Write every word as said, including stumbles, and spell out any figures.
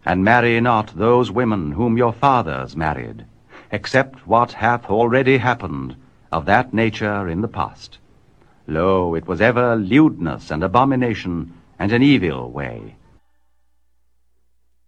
And marry not those women whom your fathers married, except what hath already happened of that nature in the past. Lo, it was ever lewdness and abomination, and an evil way.